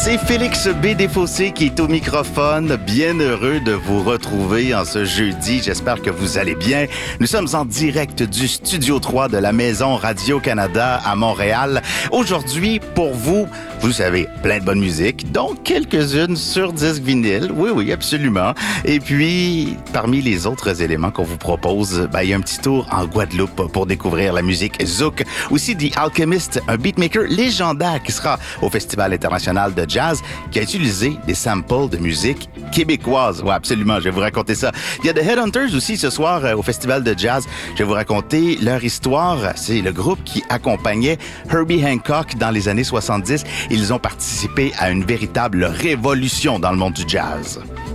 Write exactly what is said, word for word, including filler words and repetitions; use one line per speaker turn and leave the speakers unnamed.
C'est Félix B. Desfossés qui est au microphone. Bien heureux de vous retrouver en ce jeudi. J'espère que vous allez bien. Nous sommes en direct du Studio trois de la Maison Radio-Canada à Montréal. Aujourd'hui, pour vous, vous savez, plein de bonne musique, dont quelques-unes sur disque vinyle. Oui, oui, absolument. Et puis, parmi les autres éléments qu'on vous propose, ben, il y a un petit tour en Guadeloupe pour découvrir la musique zouk. Aussi, The Alchemist, un beatmaker légendaire qui sera au Festival international de jazz, qui a utilisé des samples de musique québécoise. Ouais, absolument, je vais vous raconter ça. Il y a The Headhunters aussi ce soir euh, au Festival de jazz. Je vais vous raconter leur histoire. C'est le groupe qui accompagnait Herbie Hancock dans les années soixante-dix. Ils ont participé à une véritable révolution dans le monde du jazz.